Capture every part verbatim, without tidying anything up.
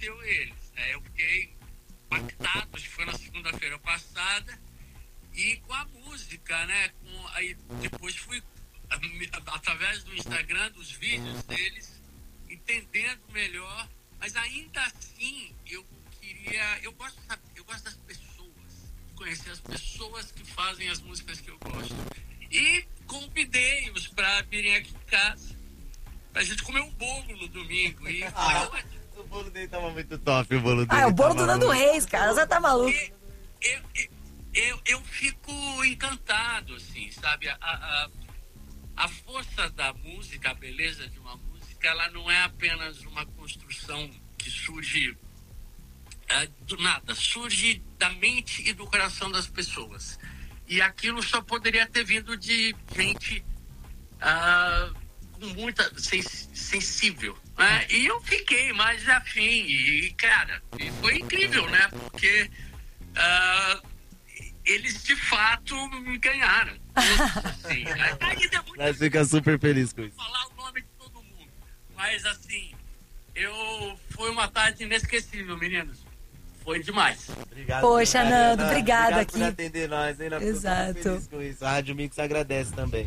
conheceu eles, né? Eu fiquei impactado, acho que foi na segunda-feira passada, e com a música, né? Com, aí depois fui, através do Instagram, dos vídeos deles, entendendo melhor, mas ainda assim, eu queria, eu gosto, eu gosto das pessoas, conhecer as pessoas que fazem as músicas que eu gosto. E convidei-os para virem aqui em casa, pra gente comer um bolo no domingo. E ah, o bolo dele tava muito top, o bolo dele. Ah, o bolo do Nando Reis, cara, você tá maluco. Eu, eu, eu, eu fico encantado, assim, sabe? A, a, a força da música, a beleza de uma música, ela não é apenas uma construção que surge é, do nada, surge da mente e do coração das pessoas. E aquilo só poderia ter vindo de gente uh, com muita sens- sensível, né? E eu fiquei mais afim. E, cara, e foi incrível, né? Porque uh, eles de fato me ganharam. Assim, ainda muito Nós ficamos super felizes com isso. Falar o nome de todo mundo. Mas assim, eu foi uma tarde inesquecível, meninos. Foi demais. Obrigado. Poxa, cara, Nando, Nando, obrigado obrigado aqui. por atender nós, hein? Nós Exato. feliz com isso. A Rádio Mix agradece também.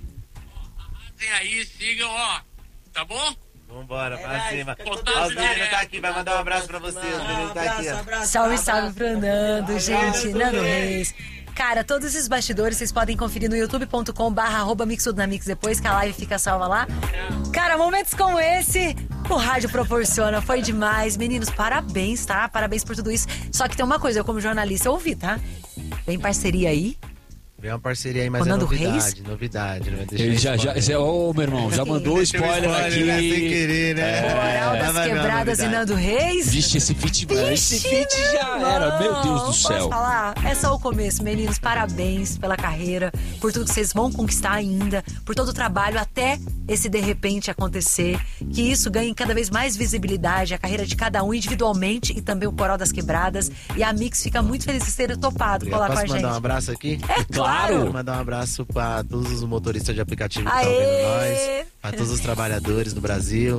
Arrasem aí, sigam, ó. Tá bom? Vambora, pra É, cima. fica Ó, os todo meninos dia. tá aqui, vai mandar um abraço pra você. Os meninos tá aqui, ó. abraço, Salve, abraço. salve pro Nando, gente. Nando Nando Reis. Reis. Cara, todos esses bastidores vocês podem conferir no youtube ponto com barra arroba mix tudo na mix depois, que a live fica salva lá. Cara, momentos como esse, o rádio proporciona. Foi demais. Meninos, parabéns, tá? Parabéns por tudo isso. Só que tem uma coisa, eu como jornalista, eu ouvi, tá? Vem parceria aí. Vem uma parceria aí, mas Com é Nando novidade, Reis? novidade. Não vai deixar Ele já, já, já, ô meu irmão, já mandou spoiler aqui. né? Sem querer, né? Coral Mas das vai vir uma Quebradas e novidade. Nando Reis. Vixe, esse feat, esse Vixe, feat já não, era, meu Deus do Posso céu. falar? É só o começo, meninos. Parabéns pela carreira, por tudo que vocês vão conquistar ainda, por todo o trabalho até esse de repente acontecer. Que isso ganhe cada vez mais visibilidade, a carreira de cada um individualmente e também o Coral das Quebradas. E a Mix fica muito feliz de ter topado colar com a Posso mandar um gente. abraço aqui? É claro! Quero mandar um abraço para todos os motoristas de aplicativo que Aê! estão ouvindo nós, para todos os trabalhadores do Brasil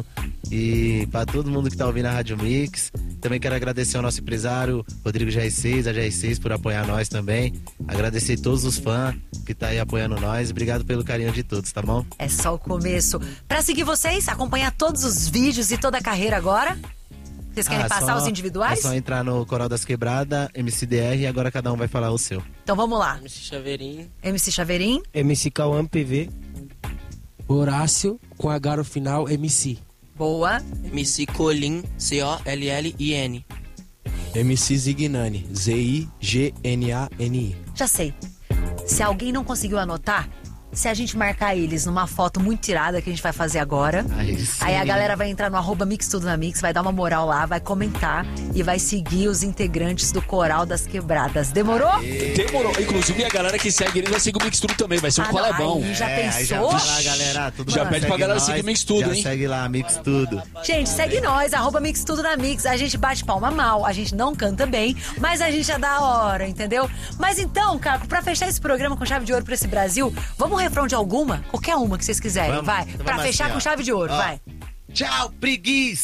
e para todo mundo que está ouvindo a Rádio Mix. Também quero agradecer ao nosso empresário Rodrigo G R seis, a G R seis por apoiar nós também. Agradecer todos os fãs que tá aí apoiando nós. Obrigado pelo carinho de todos, tá bom? É só o começo. Pra seguir vocês, acompanhar todos os vídeos e toda a carreira agora. Vocês querem Ah, passar só- os individuais? É só entrar no Coral das Quebradas, M C D R, e agora cada um vai falar o seu. Então vamos lá. M C Chaveirinho. M C Chaveirim. M C Cauã P V. Horácio, com H no final, M C. Boa. M C Colin, C O L L I N. M C Zignani, Z I G N A N I. Já sei. Se alguém não conseguiu anotar, se a gente marcar eles numa foto muito tirada que a gente vai fazer agora, Aí sim. aí a galera vai entrar no arroba Mix Tudo na Mix, vai dar uma moral lá, vai comentar e vai seguir os integrantes do Coral das Quebradas. Demorou? Demorou. Inclusive a galera que segue ele vai seguir o Mix Tudo também, vai ser um Ah, não, colebão. aí já É, aí já pensou? vai lá, galera. Todo Já mundo pede pra segue galera nós, seguir Mix Tudo, já hein? segue lá, Mix Tudo. Gente, segue nós, arroba Mix Tudo na Mix. A gente bate palma mal, a gente não canta bem, mas a gente é da hora, entendeu? Mas então, Caco, pra fechar esse programa com chave de ouro pra esse Brasil, vamos um refrão de alguma? Qualquer uma que vocês quiserem, Vamos. vai. Então Pra vamos fechar assim, com ó. chave de ouro, Ó. vai. Tchau, preguiça!